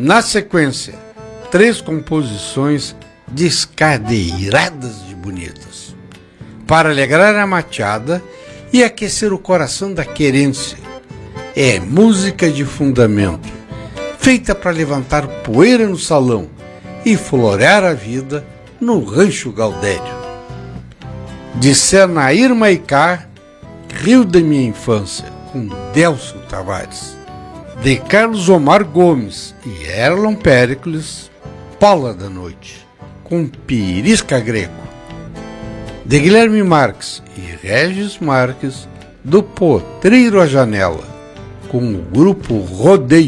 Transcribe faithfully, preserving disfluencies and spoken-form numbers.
Na sequência, três composições descadeiradas de bonitas, para alegrar a mateada e aquecer o coração da querência. É música de fundamento, feita para levantar poeira no salão e florear a vida no Rancho Gaudério. De Senair Maicá, Rio da Minha Infância, com Délcio Tavares. De Carlos Omar Gomes e Erlon Pericles, Paula da Noite, com Pirisca Greco. De Guilherme Marques e Regis Marques, do Potreiro à Janela, com o grupo Rodeio.